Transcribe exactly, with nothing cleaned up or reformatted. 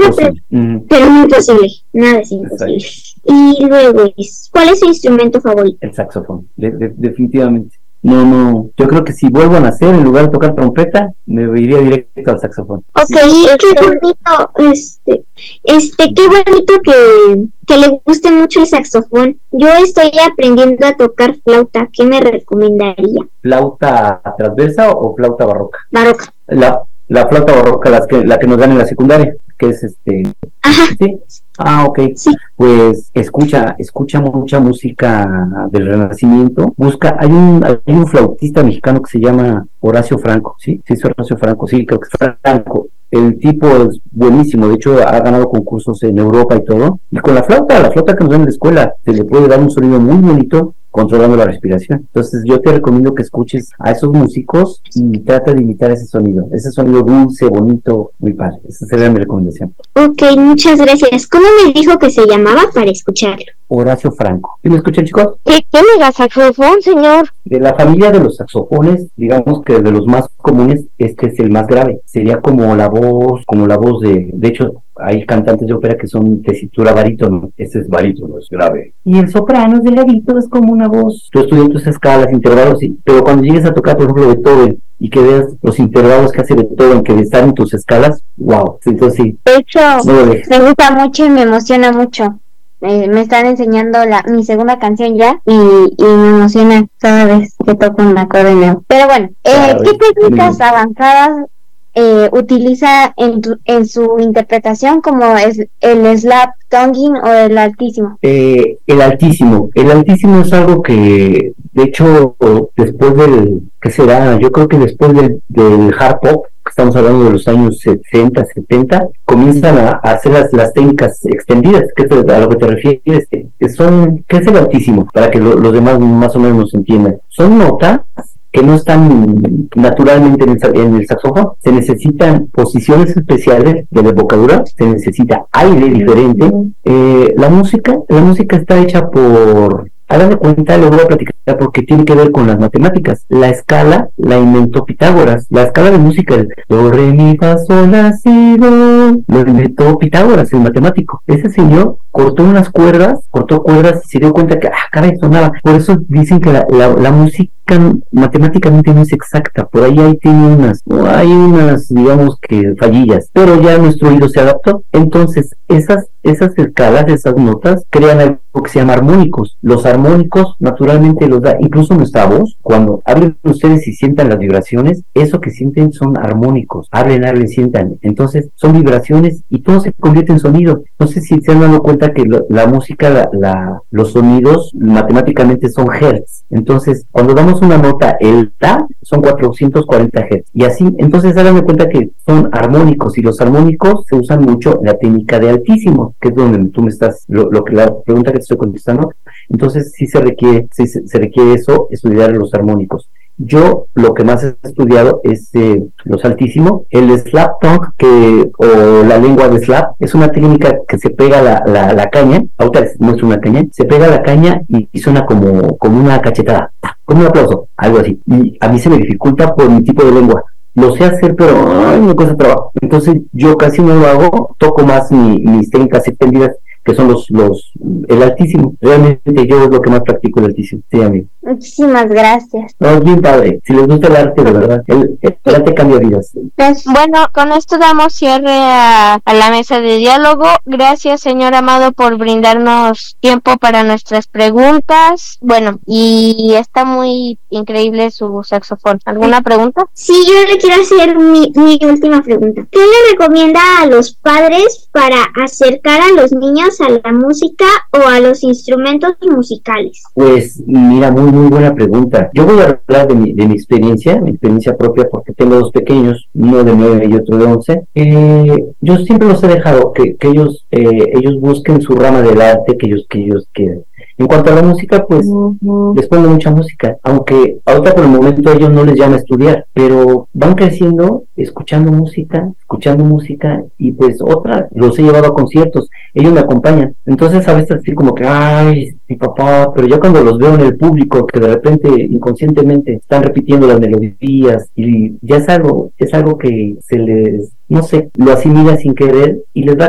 imposible. Mm. Pero no imposible, nada es imposible. Exacto. Y luego, ¿cuál es su instrumento favorito? El saxofón, de, de, definitivamente. No, no, yo creo que si vuelvo a nacer, en lugar de tocar trompeta, me iría directo al saxofón. Ok, sí. Qué bonito, este, este, qué bonito que, que le guste mucho el saxofón. Yo estoy aprendiendo a tocar flauta, ¿qué me recomendaría? ¿Flauta transversa o flauta barroca? Barroca. La, la flauta barroca, las que, la que nos dan en la secundaria, que es este... Ajá. ¿Sí? Ah, ok. Sí. Pues escucha, escucha mucha música del Renacimiento. Busca, hay un, hay un flautista mexicano que se llama Horacio Franco, ¿sí? Sí, es Horacio Franco, sí, creo que es Franco. El tipo es buenísimo, de hecho ha ganado concursos en Europa y todo. Y con la flauta, la flauta que nos dan en la escuela, se le puede dar un sonido muy bonito controlando la respiración. Entonces yo te recomiendo que escuches a esos músicos y trata de imitar ese sonido, ese sonido dulce, bonito, muy padre. Esa sería mi recomendación. Ok, muchas gracias. ¿Cómo me dijo que se llamaba para escucharlo? Horacio Franco. ¿Sí me escuchan, chicos? ¿Qué, qué mega saxofón, señor? De la familia de los saxofones, digamos que de los más comunes, este es el más grave. Sería como la voz, como la voz de, de hecho, hay cantantes de ópera que son tesitura barítono. Este es barítono, es grave. Y el soprano es delgadito, es como una voz. Tú estudias tus escalas, intervalos, sí, pero cuando llegues a tocar, por ejemplo, Beethoven, y que veas los intervalos que hace Beethoven, que están en tus escalas, wow. Entonces sí. De hecho, no me gusta mucho y me emociona mucho. Eh, me están enseñando la mi segunda canción ya y, y me emociona cada vez que toco un acorde nuevo. Pero bueno, eh, ¿qué técnicas sí. avanzadas eh, utiliza en, tu, en su interpretación, como es el slap tonguing o el altísimo? Eh, el altísimo. El altísimo es algo que, de hecho, después del, ¿qué será? Yo creo que después del, del hard pop, que estamos hablando de los años sesenta, setenta, comienzan a, a hacer las, las técnicas extendidas, que es a lo que te refieres, que son, ¿qué es el altísimo? Para que lo, los demás más o menos nos entiendan. Son notas que no están naturalmente en el, en el saxofón. Se necesitan posiciones especiales de la embocadura, se necesita aire diferente. Eh, la música, la música está hecha por... Hagan de cuenta, lo voy a platicar porque tiene que ver con las matemáticas. La escala la inventó Pitágoras. La escala de música, el do, re, mi, fa, sol, la, si, do, lo inventó Pitágoras, el matemático. Ese señor cortó unas cuerdas, cortó cuerdas y se dio cuenta que, ah, caray, sonaba. Por eso dicen que la, la, la música matemáticamente no es exacta. Por ahí hay, tiene unas, hay unas, digamos que fallillas, pero ya nuestro oído se adaptó. Entonces, esas, esas escalas, esas notas, crean algo que se llama armónicos. Los armónicos naturalmente los da, incluso nuestra voz, cuando hablen ustedes y sientan las vibraciones, eso que sienten son armónicos. Hablen, hablen, sientan. Entonces, son vibraciones y todo se convierte en sonido. No sé si se han dado cuenta que lo, la música, la, la, los sonidos matemáticamente son hertz. Entonces, cuando damos una nota, el ta, son cuatrocientos cuarenta hertz. Y así, entonces, háganme cuenta que son armónicos, y los armónicos se usan mucho en la técnica de altísimo, que es donde tú me estás, lo, lo que la pregunta que te estoy contestando. Entonces, sí se requiere, sí se, se requiere eso, estudiar los armónicos. Yo lo que más he estudiado es eh, los altísimos. El slap tongue, que, o la lengua de slap, es una técnica que se pega la, la, la caña. Ahorita les muestro una caña. Se pega la caña y, y suena como, como una cachetada, como un aplauso, algo así. Y a mí se me dificulta por mi tipo de lengua. Lo sé hacer, pero ay, me cuesta trabajo. Entonces yo casi no lo hago. Toco más mi, mis técnicas extendidas, que son los, los, el altísimo. Realmente yo es lo que más practico, el altísimo. Sí, amigo. Muchísimas gracias. No, es bien padre. Si les gusta el arte, de verdad, el, el arte cambia vidas. Pues, bueno, con esto damos cierre a, a la mesa de diálogo. Gracias, señor Amado, por brindarnos tiempo para nuestras preguntas. Bueno, y está muy increíble su saxofón. ¿Alguna pregunta? Sí, yo le quiero hacer mi, mi última pregunta. ¿Qué le recomienda a los padres para acercar a los niños a la música o a los instrumentos musicales? Pues mira, muy muy buena pregunta. Yo voy a hablar de mi, de mi experiencia, mi experiencia propia, porque tengo dos pequeños, uno de nueve y otro de once. Eh, yo siempre los he dejado que, que ellos eh, ellos busquen su rama del arte que ellos que ellos quieran. En cuanto a la música, pues uh-huh. les pongo mucha música, aunque ahorita por el momento a ellos no les llama a estudiar, pero van creciendo escuchando música, escuchando música, y pues otra, los he llevado a conciertos, ellos me acompañan. Entonces a veces así como que, ay, mi papá, pero ya cuando los veo en el público, que de repente inconscientemente están repitiendo las melodías, y ya es algo, es algo que se les, no sé, lo asimila sin querer y les va